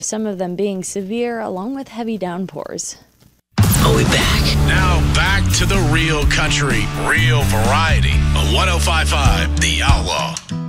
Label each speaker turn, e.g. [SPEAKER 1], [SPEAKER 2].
[SPEAKER 1] some of them being severe along with heavy downpours.
[SPEAKER 2] Are we back?
[SPEAKER 3] Now back to the real country, real variety of 105.5 The Outlaw.